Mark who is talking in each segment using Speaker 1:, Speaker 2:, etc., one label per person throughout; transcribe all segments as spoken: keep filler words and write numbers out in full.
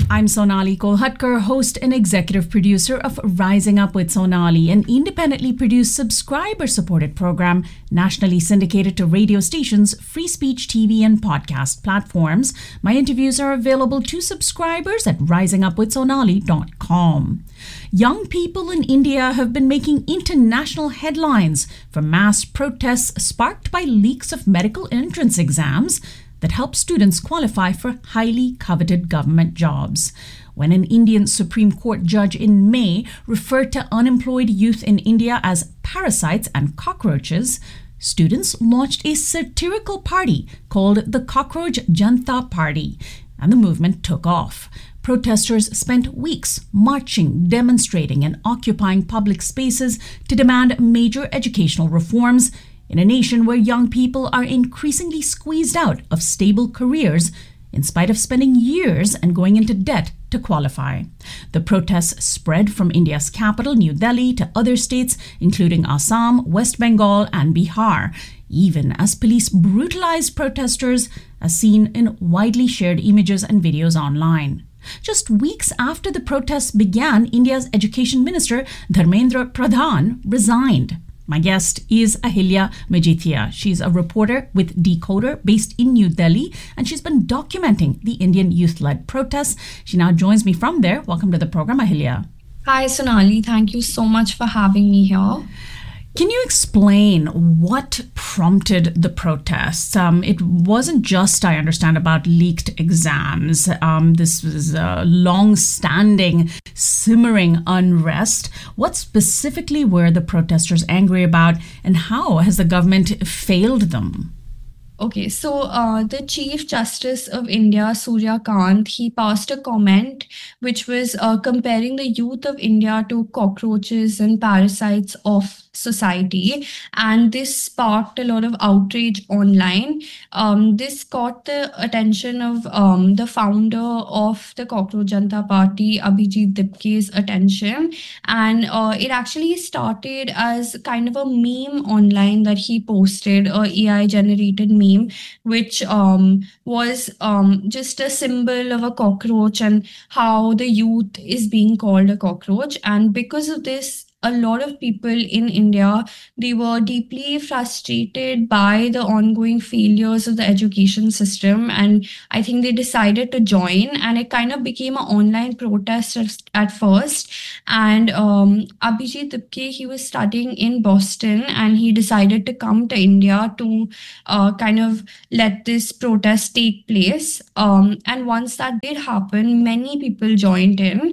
Speaker 1: I'm Sonali Kolhatkar, host and executive producer of Rising Up with Sonali, an independently produced subscriber-supported program nationally syndicated to radio stations, free speech T V, and podcast platforms. My interviews are available to subscribers at rising up with sonali dot com. Young people in India have been making international headlines for mass protests sparked by leaks of medical entrance exams that help students qualify for highly coveted government jobs. When an Indian Supreme Court judge in May referred to unemployed youth in India as parasites and cockroaches, students launched a satirical party called the Cockroach Janta Party, and the movement took off. Protesters spent weeks marching, demonstrating, and occupying public spaces to demand major educational reforms in a nation where young people are increasingly squeezed out of stable careers in spite of spending years and going into debt to qualify. The protests spread from India's capital, New Delhi, to other states, including Assam, West Bengal, and Bihar, even as police brutalized protesters, as seen in widely shared images and videos online. Just weeks after the protests began, India's Education Minister, Dharmendra Pradhan, resigned. My guest is Ahilya Majithia. She's a reporter with Decoder based in New Delhi, and she's been documenting the Indian youth-led protests. She now joins me from there. Welcome to the program, Ahilya.
Speaker 2: Hi, Sonali. Thank you so much for having me here.
Speaker 1: Can you explain what prompted the protests? Um, it wasn't just, I understand, about leaked exams. Um, this was a long-standing, simmering unrest. What specifically were the protesters angry about, and how has the government failed them?
Speaker 2: Okay, so uh, the Chief Justice of India, Surya Kant, he passed a comment which was uh, comparing the youth of India to cockroaches and parasites of society, and this sparked a lot of outrage online. Um, this caught the attention of um, the founder of the Cockroach Janta Party, Abhijit Dipke's attention, and uh, it actually started as kind of a meme online that he posted, a A I-generated meme, which um, was um, just a symbol of a cockroach and how the youth is being called a cockroach. And because of this, a lot of people in India, they were deeply frustrated by the ongoing failures of the education system. And I think they decided to join, and it kind of became an online protest at, at first. And um, Abhijit Dipke, he was studying in Boston, and he decided to come to India to uh, kind of let this protest take place. Um, and once that did happen, many people joined in.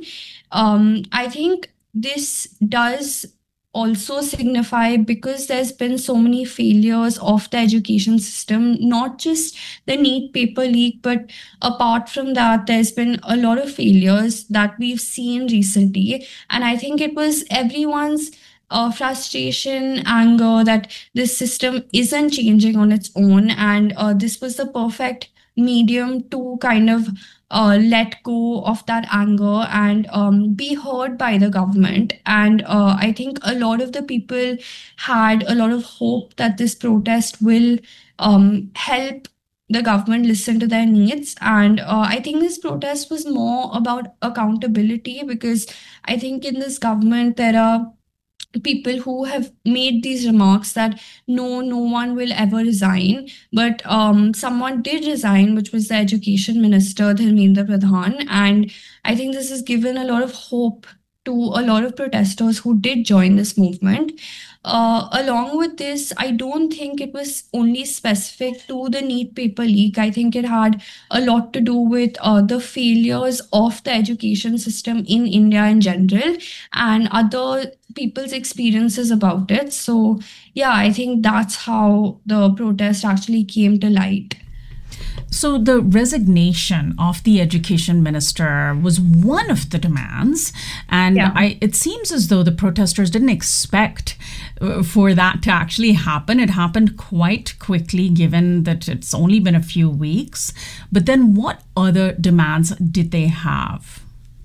Speaker 2: Um, I think this does also signify, because there's been so many failures of the education system, not just the NEET paper leak, but apart from that, there's been a lot of failures that we've seen recently. And I think it was everyone's uh, frustration, anger that this system isn't changing on its own. And uh, this was the perfect medium to kind of uh, let go of that anger and um, be heard by the government. And uh, I think a lot of the people had a lot of hope that this protest will um, help the government listen to their needs. And uh, I think this protest was more about accountability, because I think in this government there are people who have made these remarks that no, no one will ever resign. But um, someone did resign, which was the Education Minister, Dharmendra Pradhan. And I think this has given a lot of hope to a lot of protesters who did join this movement. Uh, along with this, I don't think it was only specific to the NEET paper leak. I think it had a lot to do with uh, the failures of the education system in India in general and other people's experiences about it. So yeah, I think that's how the protest actually came to light.
Speaker 1: So the resignation of the education minister was one of the demands, and yeah. I, it seems as though the protesters didn't expect uh, for that to actually happen. It happened quite quickly, given that it's only been a few weeks. But then what other demands did they have?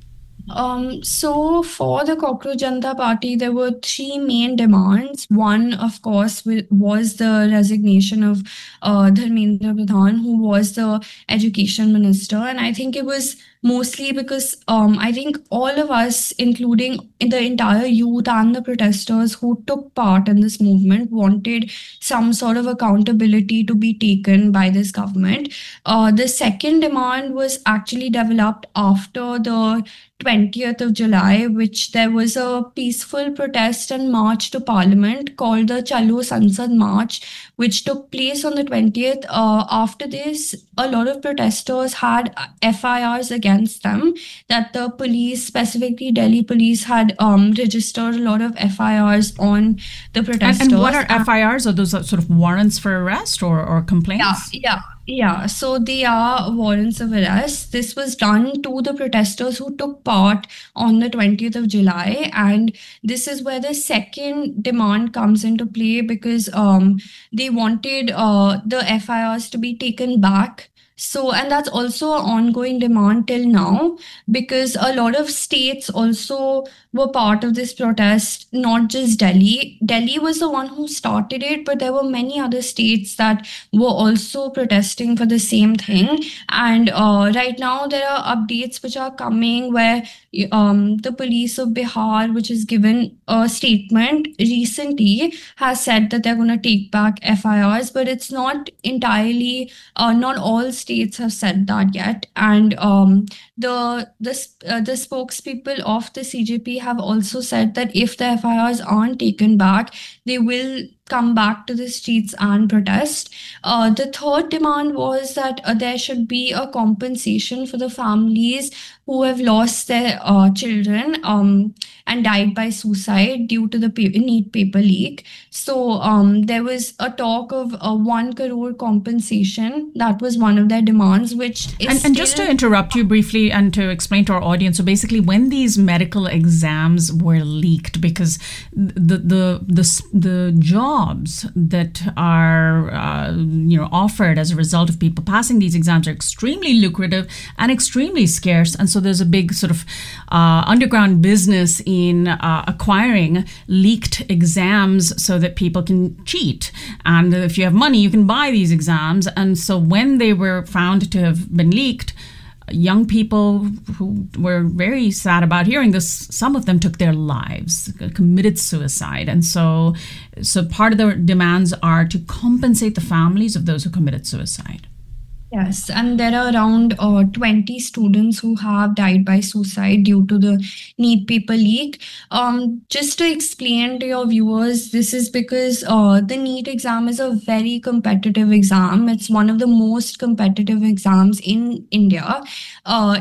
Speaker 2: Um, so for the Cockroach Janata Party, there were three main demands. One, of course, wi- was the resignation of uh, Dharmendra Pradhan, who was the education minister. And I think it was mostly because um, I think all of us, including in the entire youth and the protesters who took part in this movement, wanted some sort of accountability to be taken by this government. Uh, the second demand was actually developed after the twentieth of July, which there was a peaceful protest and march to Parliament called the Chalo Sansad March, which took place on the twentieth. Uh, after this, a lot of protesters had F I Rs against them, that the police, specifically Delhi police, had um, registered a lot of F I Rs on the protesters.
Speaker 1: And, and what are F I Rs? Are those sort of warrants for arrest or, or complaints?
Speaker 2: Yeah, yeah. Yeah, so they are warrants of arrest. This was done to the protesters who took part on the twentieth of July. And this is where the second demand comes into play, because um, they wanted uh, the F I Rs to be taken back. So, and that's also an ongoing demand till now, because a lot of states also were part of this protest, not just Delhi. Delhi was the one who started it, but there were many other states that were also protesting for the same thing. And uh, right now, there are updates which are coming where um, the police of Bihar, which has given a statement recently, has said that they're going to take back F I Rs, but it's not entirely, uh, not all states have said that yet. And um, the the uh, the spokespeople of the C J P have also said that if the F I Rs aren't taken back, they will come back to the streets and protest. Uh, the third demand was that uh, there should be a compensation for the families who have lost their uh, children um, and died by suicide due to the pa- NEET paper leak. So um, there was a talk of a one crore compensation. That was one of their demands, which is
Speaker 1: And, and just to interrupt you briefly and to explain to our audience, so basically, when these medical exams were leaked, because the the the the jobs that are uh, you know offered as a result of people passing these exams are extremely lucrative and extremely scarce, and so there's a big sort of uh, underground business in uh, acquiring leaked exams so that people can cheat. And if you have money, you can buy these exams. And so when they were found to have been leaked, young people who were very sad about hearing this, some of them took their lives, committed suicide. And so, so part of the demands are to compensate the families of those who committed suicide.
Speaker 2: Yes, and there are around uh, twenty students who have died by suicide due to the NEET paper leak. Um, just to explain to your viewers, this is because uh, the NEET exam is a very competitive exam. It's one of the most competitive exams in India. Uh,